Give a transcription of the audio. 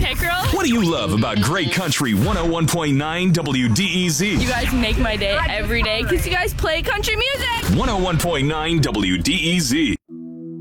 Pickerel. What do you love about Great Country 101.9 WDEZ? You guys make my day every day because you guys play country music. 101.9 WDEZ.